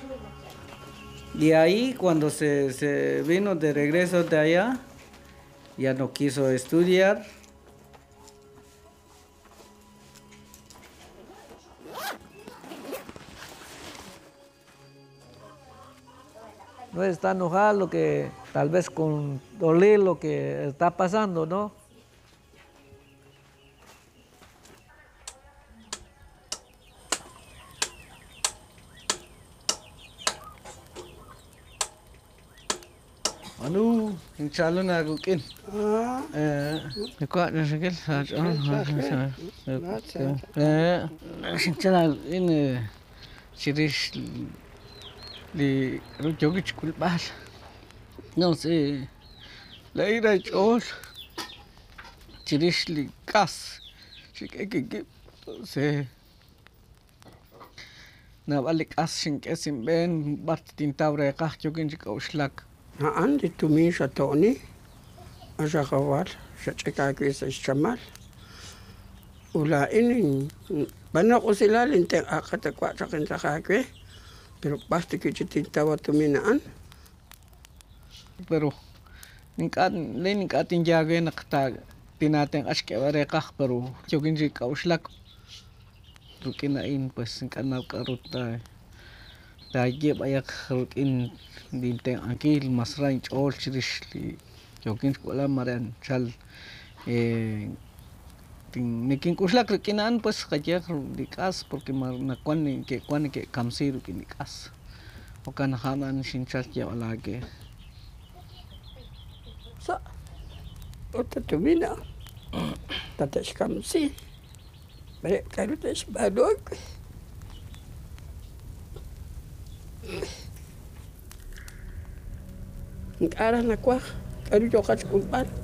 Y ahí cuando se vino de regreso de allá, ya no quiso estudiar. No está enojado, lo que tal vez con doler lo que está pasando, ¿no? Anu, inshallah na gukin. Kuat na sakit. Inshallah ini sirish li rujogich kulbal. No sé. La ira chol. Sirish li kas. Shikeke se na balik as shinkesim ben bat tintabre kah jogin chikauslak. عندي توميشة توني أجا غوال شتشكا كيس الشمال ولا إني بنا قصيلال إنت أخذت قواتك إنت خاكوي pero basta que yo tintaba tuminaan. Pero ninkatin yagay nakata tinatin aske barekah pero jogin chikauslak. Rukinain pues kanap karuta. Tayeb ayak rukin dinteng angkil masrain chol chirishli jokin wala maran chal nikin kuslak rukinan pues kayak dikas porque nakuan ke kamsi rukin dikas o kan haman shinchal ya alage sa otta tumina tatas kamsi bare karutas badog Nkara na kwa, karu jokat kumpar.